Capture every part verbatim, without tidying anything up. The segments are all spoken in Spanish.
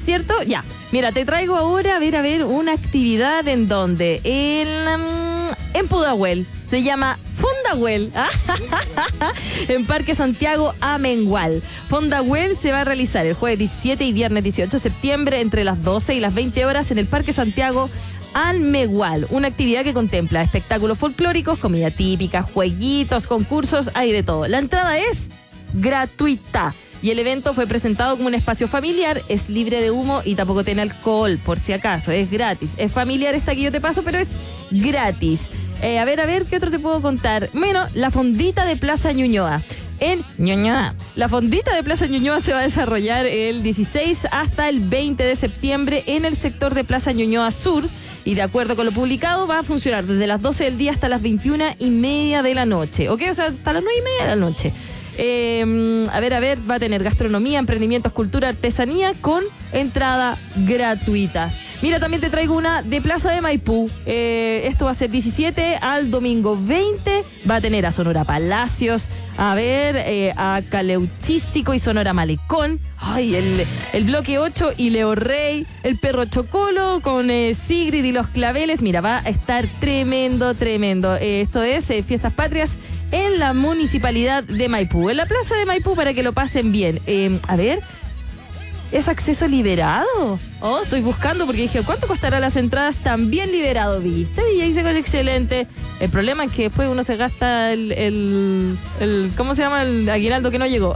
¿cierto? Ya. Mira, te traigo ahora, a ver, a ver, una actividad en donde, en, um, en Pudahuel, se llama Fondahuel, en Parque Santiago Amengual. Fondahuel se va a realizar el jueves diecisiete y viernes dieciocho de septiembre entre las doce y las veinte horas en el Parque Santiago Amengual. Una actividad que contempla espectáculos folclóricos, comida típica, jueguitos, concursos, hay de todo. La entrada es gratuita. Y el evento fue presentado como un espacio familiar, es libre de humo y tampoco tiene alcohol, por si acaso, es gratis. Es familiar esta que yo te paso, pero es gratis. Eh, a ver, a ver, ¿qué otro te puedo contar? Bueno, la fondita de Plaza Ñuñoa. En Ñuñoa. La fondita de Plaza Ñuñoa se va a desarrollar el dieciséis hasta el veinte de septiembre en el sector de Plaza Ñuñoa Sur. Y de acuerdo con lo publicado, va a funcionar desde las doce del día hasta las veintiuna y media de la noche. ¿Ok? O sea, hasta las nueve y media de la noche. Eh, a ver, a ver, va a tener gastronomía, emprendimientos, cultura, artesanía con entrada gratuita. Mira, también te traigo una de Plaza de Maipú. Eh, esto va a ser diecisiete al domingo veinte. Va a tener a Sonora Palacios, a ver, eh, a Caleuchístico y Sonora Malecón. Ay, el, el bloque ocho y Leo Rey, el Perro Chocolo con eh, Sigrid y los Claveles. Mira, va a estar tremendo, tremendo. Eh, esto es eh, Fiestas Patrias en la Municipalidad de Maipú, en la Plaza de Maipú, para que lo pasen bien. Eh, a ver, ¿es acceso liberado? Oh, estoy buscando porque dije, ¿cuánto costará las entradas? También liberado, ¿viste? Y ahí se ve excelente. El problema es que después uno se gasta el, el, el ¿cómo se llama? El aguinaldo que no llegó.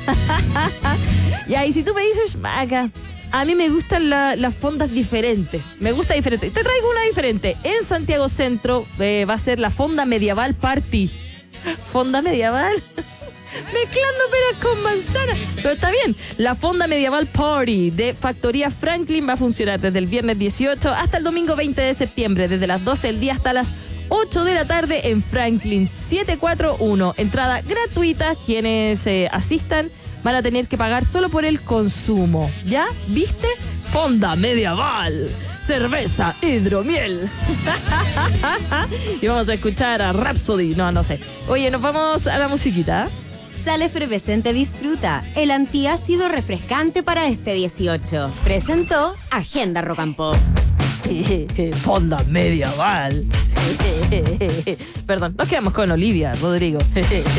Y ahí, si tú me dices, acá, a mí me gustan la, las fondas diferentes. Me gusta diferente. Te traigo una diferente. En Santiago Centro eh, va a ser la Fonda Medieval Party. Fonda Medieval. Mezclando peras con manzana. Pero está bien. La Fonda Medieval Party de Factoría Franklin va a funcionar desde el viernes dieciocho hasta el domingo veinte de septiembre, desde las doce del día hasta las ocho de la tarde en Franklin setecientos cuarenta y uno. Entrada gratuita. Quienes eh, asistan van a tener que pagar solo por el consumo. ¿Ya? ¿Viste? Fonda Medieval. Cerveza, hidromiel. Y vamos a escuchar a Rhapsody. No, no sé. Oye, nos vamos a la musiquita. Sal Efervescente disfruta el antiácido refrescante para este dieciocho. Presentó Agenda Rock and Pop. Fonda Medieval. Perdón, nos quedamos con Olivia Rodrigo.